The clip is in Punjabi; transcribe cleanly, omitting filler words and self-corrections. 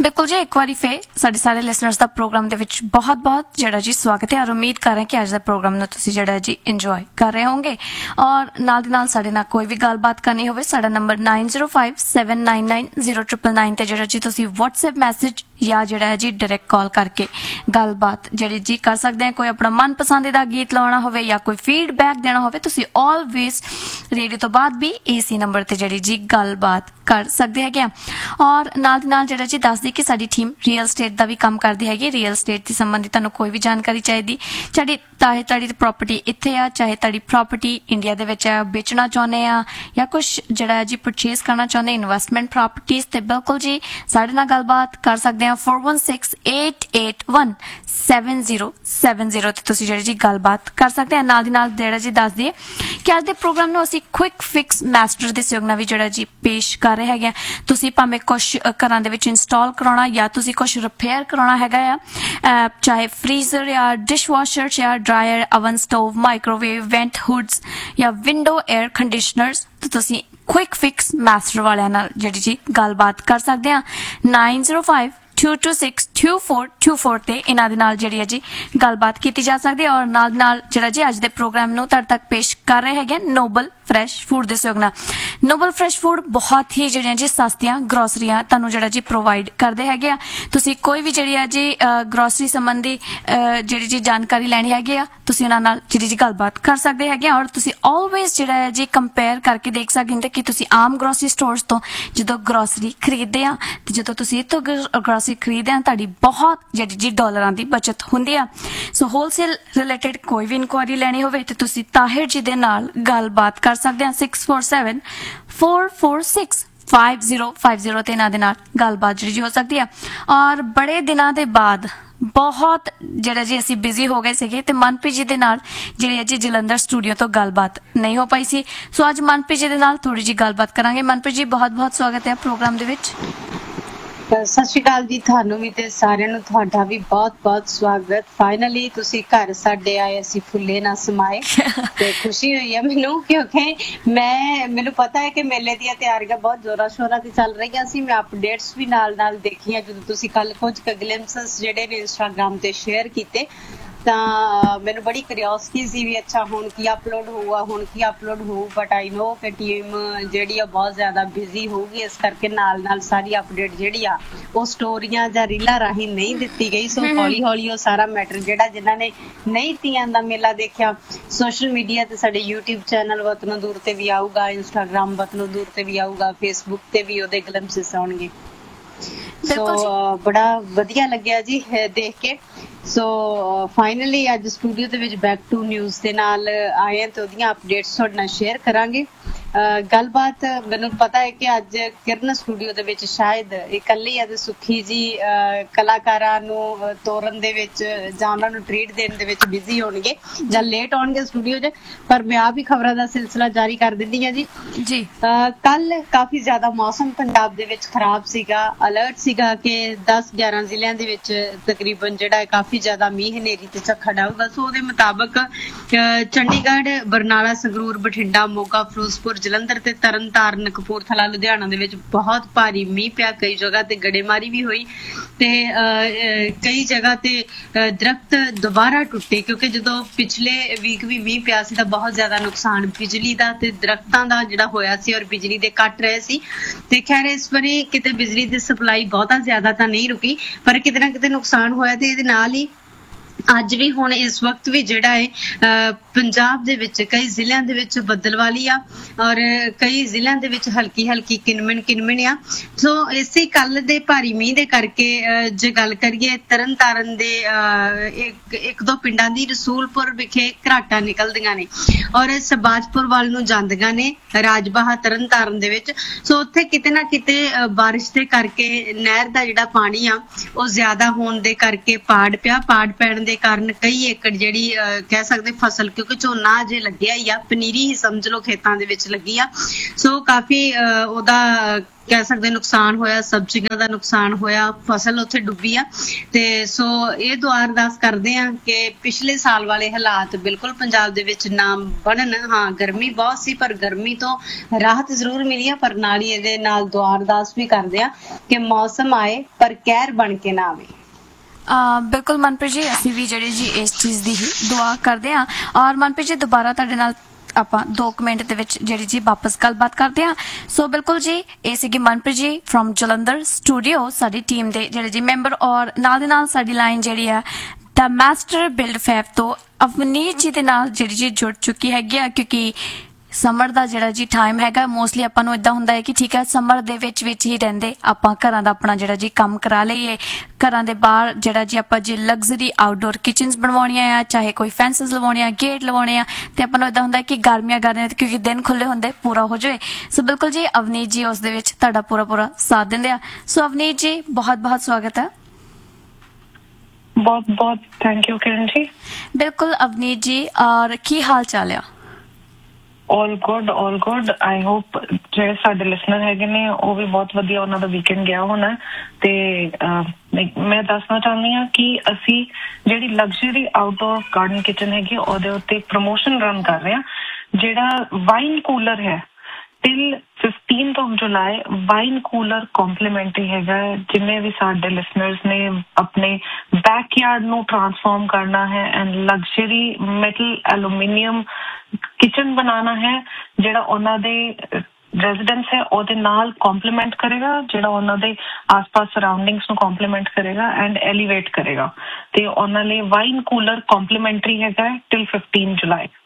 बिल्कुल जी, एक बारी फिर साडे सारे लिसनर्स का प्रोग्राम दे विच बहुत बहुत जिहड़ा जी स्वागत है और उम्मीद कर रहे हैं कि अज के प्रोग्राम नूं तुसीं जिहड़ा जी इंजॉय कर रहे होंगे। और नाल दी नाल साडे नाल कोई भी गलबात करनी होवे साडा नंबर 9057990999 ते जिहड़ा जी तुसीं WhatsApp मैसेज या जिहड़ा है जी डायरैक्ट कॉल करके गलबात जिहड़ी जी कर सकते हैं। कोई अपना मन पसंदीदा गीत लाना होवे या कोई फीडबैक देना होवे तुसीं ऑलवेज रेडियो तो बाद भी इसी नंबर ते जिहड़ी जी गलबात कर सकते हैं। और नाल दी नाल जिहड़ा जी दस दी कि साडी टीम रियल स्टेट का भी काम करती हैगी। रियल स्टेट से संबंधित तुहानूं कोई भी जानकारी चाहिए, चाहे तुहाडी प्रॉपर्टी इत्थे आ, चाहे तुहाडी प्रॉपर्टी इंडिया दे विच आ, बेचना चाहुंदे आ या कुछ जिहड़ा है जी परचेज करना चाहुंदे इन्वेस्टमेंट प्रॉपर्टीज ते बिल्कुल जी साडे नाल गलबात कर सकते हैं। 4168817070 ते तुसीं जिहड़ी जी गलबात कर सकते हैं। नाल दी नाल जिहड़ा जी दस दिए कि अज दे प्रोग्राम नूं असीं क्विक फिक्स मास्टर दे सहयोग नाल भी जिहड़ा जी पेश कर रहे हैगे। तुसीं भावें कुछ घरां दे विच इंस्टॉल कराउणा या तुसीं कुछ रिपेयर कराउणा हैगा आ, चाहे फ्रीजर या डिश वॉशर या dryer, oven, stove, microwave, went hoods या विंडो एयर कंडीशनर्स तो तुसीं क्विक फिक्स मास्टर वालियां नाल जिहड़ी जी गलबात कर सकते हैं। 9052262424 ते इन्हां दे नाल जिहड़ी है जी गलबात की जा सकती है। और नाल नाल जिहड़ा जी अज दे प्रोग्राम नूं तुहाडे तक पेश कर रहे हैं नोबल फ्रैश फूड दे सहयोग नाल। नोबल फ्रैश फूड बहुत ही जिहड़ियां जी सस्तियां ग्रोसरियां तुहानूं जिहड़ा जी प्रोवाइड करदे हैगे आ। तुसीं कोई भी जिहड़ी है जी ग्रोसरी संबंधी जिहड़ी जी जानकारी लैणी हैगी आ तुसीं उहनां नाल जिहड़ी जी गलबात कर सकदे हैगे। और तुसीं ऑलवेज जिहड़ा है जी कंपेयर करके देख सकदे कि तुसीं आम ग्रोसरी स्टोर्स तो जदों ग्रोसरी खरीददे आ ते जदों तुसीं इत्थों ग्रोसरी खरीददे आ तुहाडी बहुत जिहड़ी जी डॉलरां दी बचत हुंदी आ। सो होलसेल रिलेटेड कोई भी इनक्वायरी लैणी होवे ते तुसीं ताहिर जी दे नाल गलबात कर सकते हैं। 6474465050 ते इन्हां दे नाल गलबात जिहड़ी हो सकती है। और बड़े दिनां दे बाद बहुत जिहड़ा जी असीं बिजी हो गए सीगे ते मनप्रीत जी दे नाल जिहड़ी है जी जलंधर स्टूडियो तो गलबात नहीं हो पाई सी। सो अज मनप्रीत जी दे नाल थोड़ी जी गलबात करांगे। मनप्रीत जी बहुत बहुत स्वागत है प्रोग्राम दे विच। सत श्री अकाल जी, थानू भी ते सारिਆਂ ਨੂੰ ਤੁਹਾਡਾ ਵੀ ਬਹੁਤ ਬਹੁਤ ਸਵਾਗਤ। ਫਾਈਨਲੀ ਤੁਸੀਂ ਘਰ ਸਾਡੇ ਆਏ, ਅਸੀਂ ਫੁੱਲੇ ਨਾ ਸਮਾਏ ਤੇ ਖੁਸ਼ੀ ਹੋਈ ਹੈ ਮੈਨੂੰ ਕਿਉਂਕਿ ਮੈਨੂੰ ਪਤਾ ਹੈ ਕਿ ਮੇਲੇ ਦੀਆਂ ਤਿਆਰੀਆਂ ਬਹੁਤ ਜ਼ੋਰਾਂ ਸ਼ੋਰਾਂ ਤੇ ਚੱਲ ਰਹੀਆਂ ਸੀ। ਮੈਂ ਅਪਡੇਟਸ ਵੀ ਨਾਲ ਨਾਲ ਦੇਖੀਆਂ ਜਦੋਂ ਤੁਸੀਂ ਕੱਲ ਕੁਝ ਗਲਿੰਪਸਸ ਜਿਹੜੇ ਨੇ ਇੰਸਟਾਗ੍ਰਾਮ ਤੇ ਸ਼ੇਅਰ ਕੀਤੇ ਤਾਂ ਮੈਨੂੰ ਬੜੀ ਕਿਉਰਿਓਸਿਟੀ ਸੀ ਵੀ ਅੱਛਾ ਹੁਣ ਕੀ ਅਪਲੋਡ ਹੋਊ ਬਟ ਆਈ ਨੋ ਕਿ ਟੀਮ ਜਿਹੜੀ ਆ ਬਹੁਤ ਜ਼ਿਆਦਾ ਬਿਜ਼ੀ ਹੋਊਗੀ, ਇਸ ਕਰਕੇ ਨਾਲ ਸਾਰੀ ਅਪਡੇਟ ਜਿਹੜੀ ਆ ਉਹ ਸਟੋਰੀਆਂ ਜਾਂ ਰੀਲਾਂ ਰਾਹੀਂ ਨਹੀਂ ਦਿੱਤੀ ਗਈ। ਸੋ ਹੌਲੀ ਹੌਲੀ ਉਹ ਸਾਰਾ ਮੈਟਰ ਜਿਹੜਾ ਜਿਨ੍ਹਾਂ ਨੇ ਨਹੀਂ ਤੀਆਂ ਦਾ ਮੇਲਾ ਦੇਖਿਆ ਸੋਸ਼ਲ ਮੀਡੀਆ ਤੇ ਸਾਡੇ YouTube ਚੈਨਲ ਵਤਨੋਂ ਦੂਰ ਤੇ ਵੀ ਆਊਗਾ, ਇੰਸਟਾਗ੍ਰਾਮ ਵਤਨੋਂ ਦੂਰ ਤੇ ਵੀ ਆਊਗਾ, ਫੇਸਬੁੱਕ ਤੇ ਵੀ ਉਹਦੇ ਗਲਿੰਪਸਸ ਆਉਣਗੇ। ਸੋ ਬੜਾ ਵਧੀਆ ਲੱਗਿਆ ਜੀ ਦੇਖ ਕੇ। ਸੋ ਫਾਈਨਲੀ ਅੱਜ ਸਟੂਡੀਓ ਦੇ ਵਿੱਚ ਬੈਕ ਟੂ ਨਿਊਜ਼ ਦੇ ਨਾਲ ਆਏ ਹਾਂ ਤੇ ਉਹਦੀਆਂ ਅਪਡੇਟਸ ਤੁਹਾਡੇ ਨਾਲ ਸ਼ੇਅਰ ਕਰਾਂਗੇ। ਗੱਲਬਾਤ ਮੈਨੂੰ ਪਤਾ ਹੈ ਕਿ ਅੱਜ ਕਿਰਨ ਸਟੂਡੀਓ ਦੇ ਵਿੱਚ ਸ਼ਾਇਦ ਇਕੱਲੀ ਅਤੇ ਸੁੱਖੀ ਜੀ ਕਲਾਕਾਰਾਂ ਨੂੰ ਤੋਰਨ ਦੇ ਵਿੱਚ ਜਾਂ ਉਹਨਾਂ ਨੂੰ ਟ੍ਰੀਟ ਦੇਣ ਦੇ ਵਿੱਚ ਬਿਜ਼ੀ ਹੋਣਗੇ ਜਾਂ ਲੇਟ ਆਉਣਗੇ ਸਟੂਡੀਓ 'ਚ, ਪਰ ਮੈਂ ਆਪ ਹੀ ਖਬਰਾਂ ਦਾ ਸਿਲਸਿਲਾ ਜਾਰੀ ਕਰ ਦਿੰਦੀ ਹਾਂ ਜੀ। ਕੱਲ ਕਾਫੀ ਜ਼ਿਆਦਾ ਮੌਸਮ ਪੰਜਾਬ ਦੇ ਵਿੱਚ ਖਰਾਬ ਸੀਗਾ, ਅਲਰਟ ਸੀਗਾ ਕਿ 10-11 ਜ਼ਿਲ੍ਹਿਆਂ ਦੇ ਵਿੱਚ ਤਕਰੀਬਨ ਜਿਹੜਾ ਹੈ ਕਾਫੀ ਜ਼ਿਆਦਾ ਮੀਂਹ ਹਨੇਰੀ ਤੇ ਝੱਖੜ ਆਊਗਾ। ਸੋ ਉਹਦੇ ਮੁਤਾਬਕ ਚੰਡੀਗੜ੍ਹ, ਬਰਨਾਲਾ, ਸੰਗਰੂਰ, ਬਠਿੰਡਾ, ਮੋਗਾ, ਫਿਰੋਜ਼ਪੁਰ, ਜਲੰਧਰ ਤੇ ਤਰਨਤਾਰਨ, ਕਪੂਰਥਲਾ, ਲੁਧਿਆਣਾ ਦੇ ਵਿੱਚ ਬਹੁਤ ਭਾਰੀ ਮੀਂਹ ਪਿਆ। ਕਈ ਜਗ੍ਹਾ ਤੇ ਗੜੇਮਾਰੀ ਵੀ ਹੋਈ ਤੇ ਕਈ ਜਗ੍ਹਾ ਤੇ ਦਰਖਤ ਦੁਬਾਰਾ ਟੁੱਟੇ ਕਿਉਂਕਿ ਜਦੋਂ ਪਿਛਲੇ ਵੀਕ ਵੀ ਮੀਂਹ ਪਿਆ ਸੀ ਤਾਂ ਬਹੁਤ ਜ਼ਿਆਦਾ ਨੁਕਸਾਨ ਬਿਜਲੀ ਦਾ ਤੇ ਦਰਖਤਾਂ ਦਾ ਜਿਹੜਾ ਹੋਇਆ ਸੀ ਔਰ ਬਿਜਲੀ ਦੇ ਕੱਟ ਰਹੇ ਸੀ। ਤੇ ਖੈਰ ਇਸ ਵਾਰੀ ਕਿਤੇ ਬਿਜਲੀ ਦੀ ਸਪਲਾਈ ਬਹੁਤਾ ਜ਼ਿਆਦਾ ਤਾਂ ਨਹੀਂ ਰੁਕੀ ਪਰ ਕਿਤੇ ਨਾ ਕਿਤੇ ਨੁਕਸਾਨ ਹੋਇਆ ਤੇ ਇਹਦੇ ਨਾਲ ਹੀ ਅੱਜ ਵੀ ਹੁਣ ਇਸ ਵਕਤ ਵੀ ਜਿਹੜਾ ਹੈ ਪੰਜਾਬ ਦੇ ਵਿੱਚ ਕਈ ਜ਼ਿਲ੍ਹਿਆਂ ਦੇ ਵਿੱਚ ਬੱਦਲਵਾਲੀ ਆ ਔਰ ਕਈ ਜ਼ਿਲ੍ਹਿਆਂ ਦੇ ਵਿੱਚ ਹਲਕੀ ਕਿਨਮਿਨ ਆ। ਸੋ ਇਸੇ ਕੱਲ ਦੇ ਭਾਰੀ ਮੀਂਹ ਦੇ ਕਰਕੇ ਜੇ ਗੱਲ ਕਰੀਏ ਤਰਨਤਾਰਨ ਦੇ ਇੱਕ ਦੋ ਪਿੰਡਾਂ ਦੀ ਰਸੂਲਪੁਰ ਵਿਖੇ ਘਰਾਟਾਂ ਨਿਕਲਦੀਆਂ ਨੇ ਔਰ ਸਬਾਜਪੁਰ ਵੱਲ ਨੂੰ ਜਾਂਦੀਆਂ ਨੇ ਰਾਜਬਾਹਾ ਤਰਨਤਾਰਨ ਦੇ ਵਿੱਚ। ਸੋ ਉੱਥੇ ਕਿਤੇ ਨਾ ਕਿਤੇ ਬਾਰਿਸ਼ ਦੇ ਕਰਕੇ ਨਹਿਰ ਦਾ ਜਿਹੜਾ ਪਾਣੀ ਆ ਉਹ ਜ਼ਿਆਦਾ ਹੋਣ ਦੇ ਕਰਕੇ ਪਾੜ ਪੈਣ ਦੇ ਕਾਰਨ ਕਈ ਏਕੜ ਜਿਹੜੀ ਕਹਿ ਸਕਦੇ ਫਸਲ ਕਿਉਂਕਿ ਝੋਨਾ ਅਜੇ ਲੱਗਿਆ ਹੀ ਆ, ਪਨੀਰੀ ਹੀ ਸਮਝ ਲਓ ਖੇਤਾਂ ਦੇ ਵਿੱਚ ਲੱਗੀ ਆ। ਸੋ ਕਾਫੀ ਉਹਦਾ ਕਹਿ ਸਕਦੇ ਨੁਕਸਾਨ ਹੋਇਆ, ਸਬਜ਼ੀਆਂ ਦਾ ਨੁਕਸਾਨ ਹੋਇਆ, ਫਸਲ ਉੱਥੇ ਡੁੱਬੀ ਆ। ਤੇ ਸੋ ਇਹ ਦੁਆ ਅਰਦਾਸ ਕਰਦੇ ਆ ਕਿ ਪਿਛਲੇ ਸਾਲ ਵਾਲੇ ਹਾਲਾਤ ਬਿਲਕੁਲ ਪੰਜਾਬ ਦੇ ਵਿੱਚ ਨਾ ਬਣਨ। ਹਾਂ, ਗਰਮੀ ਬਹੁਤ ਸੀ ਪਰ ਗਰਮੀ ਤੋਂ ਰਾਹਤ ਜ਼ਰੂਰ ਮਿਲੀ ਆ, ਪਰ ਨਾਲ ਹੀ ਇਹਦੇ ਨਾਲ ਦੁਆ ਅਰਦਾਸ ਵੀ ਕਰਦੇ ਆ ਕਿ ਮੌਸਮ ਆਏ ਪਰ ਕਹਿਰ ਬਣ ਕੇ ਨਾ ਆਵੇ। ਬਿਲਕੁਲ ਮਨਪ੍ਰੀਤ ਜੀ, ਅਸੀਂ ਵੀ ਜਿਹੜੀ ਜੀ ਇਸ ਚੀਜ਼ ਦੀ ਹੀ ਦੁਆ ਕਰਦੇ ਹਾਂ। ਔਰ ਮਨਪ੍ਰੀਤ ਜੀ ਦੁਬਾਰਾ ਤੁਹਾਡੇ ਨਾਲ ਆਪਾਂ 2 ਮਿੰਟ ਦੇ ਵਿੱਚ ਜਿਹੜੀ ਜੀ ਵਾਪਸ ਗੱਲਬਾਤ ਕਰਦੇ ਹਾਂ। ਸੋ ਬਿਲਕੁਲ ਜੀ, ਇਹ ਸੀਗੀ ਮਨਪ੍ਰੀਤ ਜੀ ਫਰੋਮ ਜਲੰਧਰ ਸਟੂਡੀਓ, ਸਾਡੀ ਟੀਮ ਦੇ ਜਿਹੜੇ ਜੀ ਮੈਂਬਰ। ਔਰ ਨਾਲ ਦੇ ਨਾਲ ਸਾਡੀ ਲਾਈਨ ਜਿਹੜੀ ਆ ਦਾ ਮਾਸਟਰ ਬਿਲਡ ਫੈਬ ਤੋਂ ਅਵਨੀਤ ਜੀ ਦੇ ਨਾਲ ਜਿਹੜੀ ਜੀ ਜੁੜ ਚੁੱਕੀ ਹੈਗੀ ਆ, ਕਿਉਂਕਿ ਸਮਰ ਦਾ ਜਿਹੜਾ ਜੀ ਟਾਈਮ ਹੈਗਾ, ਮੋਸਟਲੀ ਆਪਾਂ ਨੂੰ ਇਦਾਂ ਹੁੰਦਾ ਹੈ ਕਿ ਠੀਕ ਹੈ ਸਮਰ ਦੇ ਵਿੱਚ ਹੀ ਰਹਿੰਦੇ ਆਪਾਂ ਘਰਾਂ ਦਾ ਆਪਣਾ ਜਿਹੜਾ ਜੀ ਕੰਮ ਕਰਾ ਲਈਏ। ਘਰਾਂ ਦੇ ਬਾਹਰ ਜਿਹੜਾ ਜੀ ਆਪਾਂ ਜੀ ਲਗਜ਼ਰੀ ਆਊਟਡੋਰ ਕਿਚਨਸ ਬਣਵਾਉਣੀਆਂ ਆ, ਚਾਹੇ ਕੋਈ ਫੈਂਸਸ ਲਵਾਉਣੇ ਆ, ਗੇਟ ਲਵਾਉਣੇ ਆ, ਤੇ ਆਪਾਂ ਨੂੰ ਇਦਾਂ ਹੁੰਦਾ ਕਿ ਗਰਮੀਆਂ ਕਿਉਂਕਿ ਦਿਨ ਖੁੱਲੇ ਹੁੰਦੇ ਪੂਰਾ ਹੋ ਜਾਵੇ। ਸੋ ਬਿਲਕੁਲ ਜੀ ਅਵਨੀਤ ਜੀ ਉਸ ਦੇ ਵਿੱਚ ਤੁਹਾਡਾ ਪੂਰਾ ਸਾਥ ਦਿੰਦੇ ਆ। ਸੋ ਅਵਨੀਤ ਜੀ ਬਹੁਤ ਸਵਾਗਤ ਹੈ। ਬਹੁਤ ਥੈਂਕ ਯੂ ਕਿਰਨ ਜੀ। ਬਿਲਕੁਲ ਅਵਨੀਤ ਜੀ, ਔਰ ਕੀ ਹਾਲ ਚਾਲ ਆ? All good. ਆਈ ਹੋਪ ਜਿਹੜੇ ਸਾਡੇ ਲਿਸਨਰ ਹੈਗੇ ਨੇ ਉਹ ਵੀ ਬਹੁਤ ਵਧੀਆ ਉਹਨਾਂ ਦਾ ਵੀਕਐਂਡ ਗਿਆ ਹੋਣਾ। ਤੇ ਮੈਂ ਦੱਸਣਾ ਚਾਹੁੰਦੀ ਹਾਂ ਕਿ ਅਸੀਂ ਜਿਹੜੀ ਲਗਜ਼ਰੀ ਆਊਟਡੋਰ ਗਾਰਡਨ ਕਿਚਨ ਹੈਗੀ ਉਹਦੇ ਉੱਤੇ ਪ੍ਰਮੋਸ਼ਨ ਰਨ ਕਰ ਰਹੇ ਹਾਂ। ਜਿਹੜਾ ਵਾਈਨ ਕੂਲਰ ਹੈ till 15th of July wine cooler complimentary ਹੈਗਾ। ਜਿੰਨੇ ਵੀ ਸਾਡੇ ਲਿਸਨਰਸ ਨੇ ਆਪਣੇ ਬੈਕਯਾਰਡ ਨੂੰ ਟਰਾਂਸਫਾਰਮ ਕਰਨਾ ਹੈ and luxury metal aluminium kitchen ਬਣਾਉਣਾ ਹੈ, ਜਿਹੜਾ ਉਹਨਾਂ ਦੇ ਰੈਜ਼ੀਡੈਂਸ ਹੈ ਉਹਦੇ ਨਾਲ ਕੰਪਲੀਮੈਂਟ ਕਰੇਗਾ, ਜਿਹੜਾ ਉਹਨਾਂ ਦੇ ਆਸ-ਪਾਸ ਸਰਾਊਂਡਿੰਗਸ ਨੂੰ ਕੰਪਲੀਮੈਂਟ ਕਰੇਗਾ ਐਂਡ ਐਲੀਵੇਟ ਕਰੇਗਾ। ਤੇ ਉਹਨਾਂ ਲਈ ਵਾਈਨ ਕੂਲਰ ਕੰਪਲੀਮੈਂਟਰੀ ਹੈਗਾ ਟਿਲ 15 July।